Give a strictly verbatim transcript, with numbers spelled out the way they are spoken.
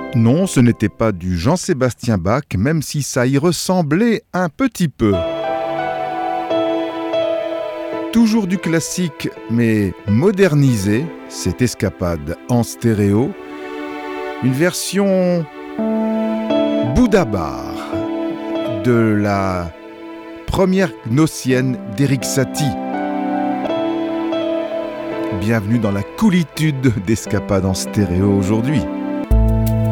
Non, ce n'était pas du Jean-Sébastien Bach, même si ça y ressemblait un petit peu. Toujours du classique, mais modernisé, cette escapade en stéréo. Une version Bouddha Bar de la première gnossienne d'Erik Satie. Bienvenue dans la coolitude d'escapade en stéréo aujourd'hui.